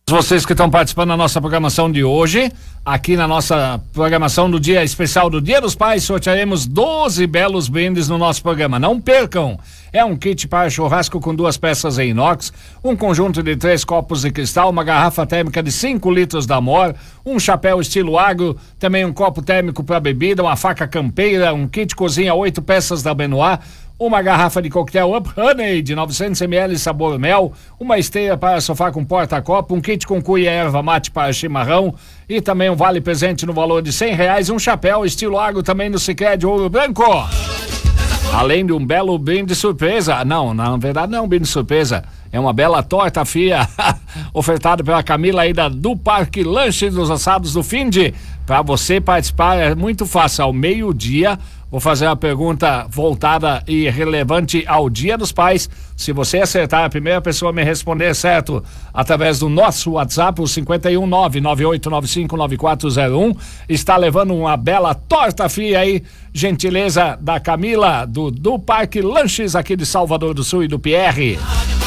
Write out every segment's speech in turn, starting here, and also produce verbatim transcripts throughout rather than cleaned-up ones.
Vocês que estão participando da nossa programação de hoje, aqui na nossa programação do dia especial do Dia dos Pais, sortearemos doze belos brindes no nosso programa. Não percam! É um kit para churrasco com duas peças em inox, um conjunto de três copos de cristal, uma garrafa térmica de cinco litros da Amor, um chapéu estilo agro, também um copo térmico para bebida, uma faca campeira, um kit cozinha oito peças da Benoit, uma garrafa de coquetel Up Honey de novecentos mililitros sabor mel, uma esteira para sofá com porta-copo, um kit com cuia erva mate para chimarrão e também um vale presente no valor de cem reais, um chapéu estilo agro também no Sicredi Ouro Branco. Além de um belo brinde surpresa, não, na verdade não é um brinde surpresa, é uma bela torta fria ofertada pela Camila aí da, do Parque Lanches dos Assados do Finde. Para você participar é muito fácil, ao meio-dia vou fazer uma pergunta voltada e relevante ao Dia dos Pais. Se você acertar, a primeira pessoa a me responder certo através do nosso WhatsApp, o cinco um nove nove oito nove cinco nove quatro zero um, está levando uma bela torta fria aí, gentileza da Camila do, do Parque Lanches aqui de Salvador do Sul e do Pierre.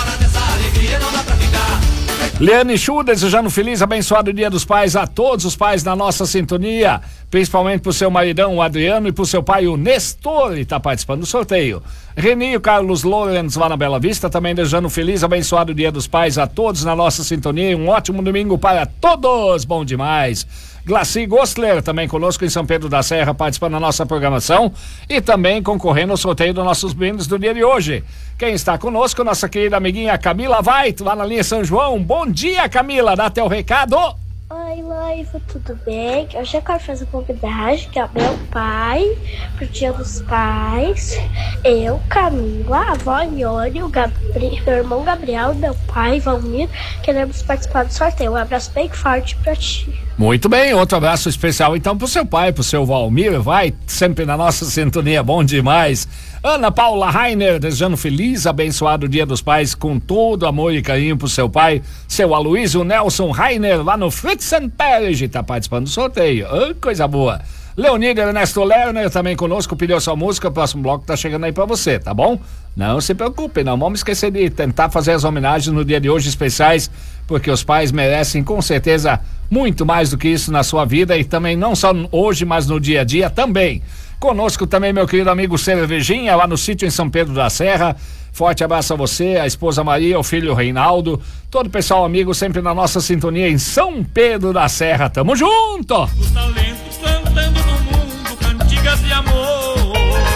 Liane Chu desejando feliz, abençoado Dia dos Pais a todos os pais da nossa sintonia, principalmente pro seu maridão, o Adriano, e pro seu pai, o Nestor, e tá participando do sorteio. Reni e Carlos Lorenz lá na Bela Vista, também desejando feliz, abençoado Dia dos Pais a todos na nossa sintonia, e um ótimo domingo para todos, bom demais. Glaci Gostler também conosco em São Pedro da Serra, participando da nossa programação e também concorrendo ao sorteio dos nossos brindes do dia de hoje. Quem está conosco, nossa querida amiguinha Camila Vait, lá na linha São João. Bom dia, Camila, dá teu recado. Oi, Loiva, tudo bem? Hoje eu quero fazer uma homenagem que é o meu pai, pro Dia dos Pais. Eu, Camila, a avó Ione, o Gabri, meu irmão Gabriel, meu pai, Valmir, queremos participar do sorteio. Um abraço bem forte pra ti. Muito bem, outro abraço especial então pro seu pai, pro seu Valmir, vai sempre na nossa sintonia, bom demais. Ana Paula Rainer, desejando feliz, abençoado Dia dos Pais com todo amor e carinho pro seu pai, seu Aloysio Nelson Rainer, lá no Fritz and Parish, tá participando do sorteio, oh, coisa boa. Leonir Ernesto Lerner também conosco, pediu sua música, o próximo bloco tá chegando aí pra você, tá bom? Não se preocupe, não vamos esquecer de tentar fazer as homenagens no dia de hoje especiais, porque os pais merecem com certeza muito mais do que isso na sua vida e também não só hoje, mas no dia a dia também. Conosco também meu querido amigo Cervejinha, lá no sítio em São Pedro da Serra. Forte abraço a você, a esposa Maria, o filho Reinaldo, todo o pessoal amigo sempre na nossa sintonia em São Pedro da Serra. Tamo junto! Os talentos plantando no mundo cantigas de amor.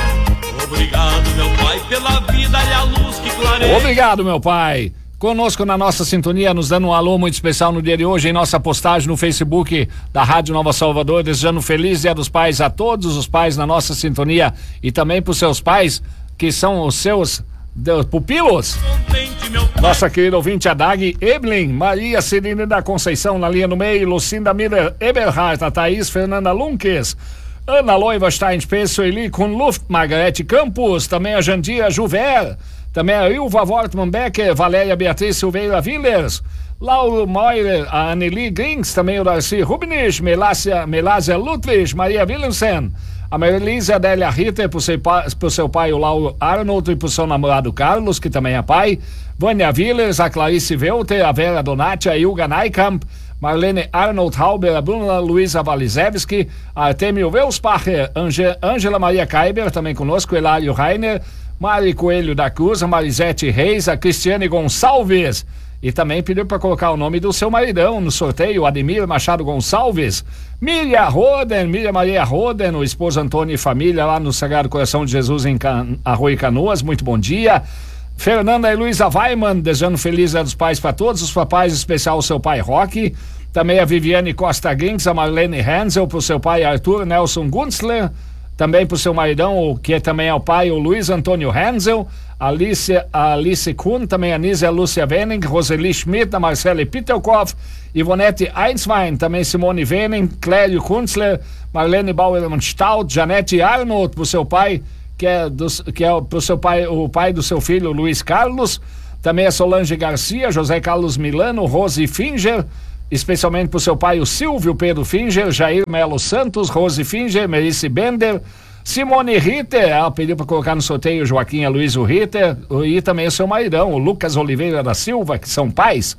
Obrigado, meu pai, pela vida e a luz que clareia. Obrigado, meu pai. Conosco na nossa sintonia, nos dando um alô muito especial no dia de hoje, em nossa postagem no Facebook da Rádio Nova Salvador, desejando feliz Dia dos Pais a todos os pais na nossa sintonia e também para os seus pais, que são os seus de, pupilos. Nossa querida ouvinte, a Dag Eblin, Maria Cirine da Conceição na linha no meio, Lucinda Miller Eberhardt, a Thaís Fernanda Lunques, Ana Loiva Steinspes, Sueli com Luft, Margarete Campos, também a Jandira Juver, também a Ilva Wortmann Becker, Valéria Beatriz Silveira Villers, Lauro Moirer, a Anneli Grings, também o Darcy Rubinich, Melácia, Melásia Ludwig, Maria Willemsen, a Marilise Adélia Ritter, pro seu, pro seu pai o Lauro Arnold e pro seu namorado Carlos, que também é pai, Vânia Villers, a Clarice Welter, a Vera Donati, a Ilga Neikamp, Marlene Arnold Halber, a Bruna Luiza Walizewski, a Artemio Welspacher, Ângela Maria Kaiber, também conosco, Hilário Rainer, Mari Coelho da Cruz, a Marisete Reis, a Cristiane Gonçalves, e também pediu para colocar o nome do seu maridão no sorteio, Ademir Machado Gonçalves, Miriam Roden, Miriam Maria Roden, o esposo Antônio e família lá no Sagrado Coração de Jesus em Can... Arroio Canoas, muito bom dia. Fernanda e Luísa Weiman, desejando feliz Dia dos Pais para todos os papais, em especial o seu pai Roque, também a Viviane Costa Grings, a Marlene Hansel, para o seu pai Arthur Nelson Gunstler, também para o seu maridão, o que também é o pai, o Luiz Antônio Hansel, Alice, a Alice Kuhn, também a Nízia Lúcia Wenning, Roseli Schmidt, a Marcele Pittelkoff, Ivonete Einswein, também Simone Wenning, Clério Kunzler, Marlene Bauer-Stout, Janete Arnold, para o seu pai, que é, dos, que é pro seu pai, o pai do seu filho Luiz Carlos, também a Solange Garcia, José Carlos Milano, Rose Finger, especialmente para o seu pai, o Silvio Pedro Finger, Jair Melo Santos, Rose Finger, Merice Bender, Simone Ritter, ela pediu para colocar no sorteio o Joaquim Aloysio Ritter, e também o seu maridão, o Lucas Oliveira da Silva, que são pais,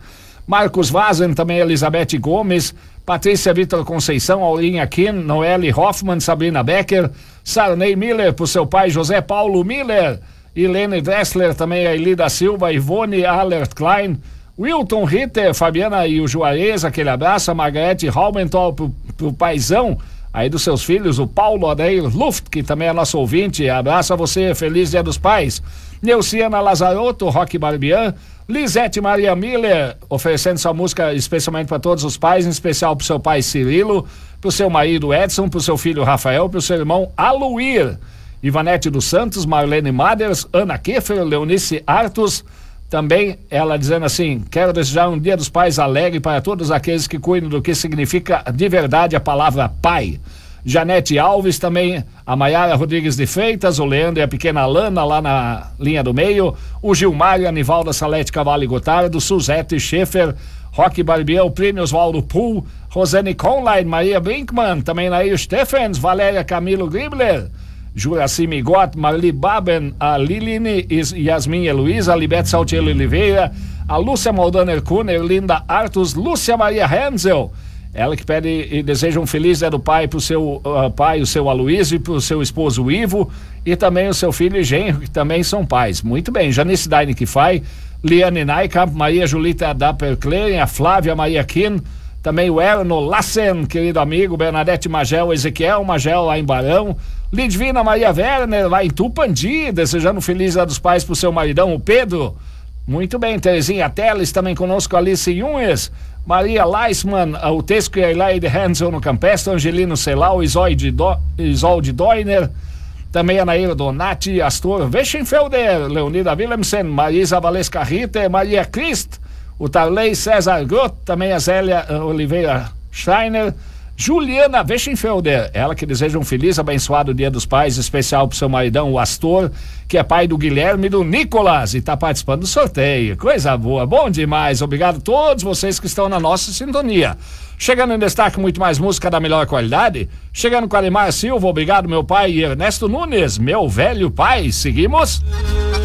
Marcos Vazen, também Elizabeth Gomes, Patrícia Vitor Conceição, Aurinha Kim, Noelle Hoffman, Sabrina Becker, Sarney Miller, pro seu pai José Paulo Miller, Helene Dressler, também a Elida Silva, Ivone Allert Klein, Wilton Ritter, Fabiana e o Juarez, aquele abraço, a Margarete Halmenthal pro, pro paizão aí dos seus filhos, o Paulo Adair Luft, que também é nosso ouvinte, abraço a você, feliz Dia dos Pais. Neuciana Lazarotto, Roque Barbian, Lisete Maria Miller, oferecendo sua música especialmente para todos os pais, em especial pro seu pai Cirilo, pro seu marido Edson, pro seu filho Rafael, pro seu irmão Aluir, Ivanete dos Santos, Marlene Maders, Ana Keffer, Leonice Artus, também ela dizendo assim: quero desejar um Dia dos Pais alegre para todos aqueles que cuidam do que significa de verdade a palavra pai. Janete Alves, também a Maiara Rodrigues de Freitas, o Leandro e a pequena Lana lá na linha do meio, o Gilmar e a Nivalda Salete Cavallo e Gotardo, Suzete Schaefer, Roque Barbiel, Plínio Oswaldo Pool, Rosane Conline, Maria Brinkmann, também Nair Stephens, Valéria Camilo Gribler, Juraci Migot, Marli Baben, a Liline Yasmin Heloísa, a Libete Saltielo Oliveira, a Lúcia Moldaner Kuhner, Linda Artus, Lúcia Maria Hensel, ela que pede e deseja um feliz Dia do Pai pro seu uh, pai, o seu Aloysio, pro seu esposo Ivo e também o seu filho e genro, que também são pais. Muito bem, Janice Daine Kifai, Liane Naikamp, Maria Julita Dapper-Klein, a Flávia Maria Kim, também o Erno Lassen, querido amigo, Bernadette Magel, Ezequiel Magel lá em Barão, Lidvina Maria Werner lá em Tupandi, desejando um feliz Dia dos Pais pro seu maridão, o Pedro. Muito bem, Terezinha Teles, também conosco Alice Junhes, Maria Leisman, o Tesco e a Elaide Hansel no Campestre, Angelino Celau, Isolde Do, Isolde Doiner, também a Naira Donati, Astor Weschenfelder, Leonida Willemsen, Marisa Valesca Ritter, Maria Christ, o Tarley César Grot, também a Zélia Oliveira Schreiner, Juliana Weschenfelder, ela que deseja um feliz, abençoado Dia dos Pais, especial pro seu maridão, o Astor, que é pai do Guilherme e do Nicolas e tá participando do sorteio. Coisa boa, bom demais. Obrigado a todos vocês que estão na nossa sintonia. Chegando em destaque, muito mais música da melhor qualidade. Chegando com Alimar Silva, obrigado meu pai, e Ernesto Nunes, meu velho pai. Seguimos.